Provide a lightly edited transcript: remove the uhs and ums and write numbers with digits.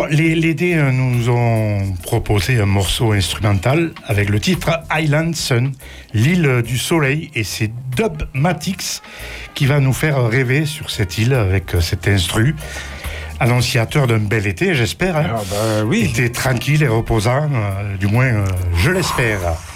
Les dés nous ont proposé un morceau instrumental avec le titre Island Sun, l'île du soleil, et c'est Dubmatix qui va nous faire rêver sur cette île avec cet instru, annonciateur d'un bel été, j'espère. Hein. Oui. Été tranquille et reposant, du moins je l'espère.